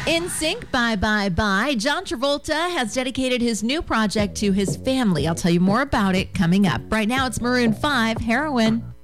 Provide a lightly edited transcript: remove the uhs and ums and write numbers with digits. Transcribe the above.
NSYNC, Bye Bye Bye. John Travolta has dedicated his new project to his family. I'll tell you more about it coming up. Right now, it's Maroon 5, Heroin.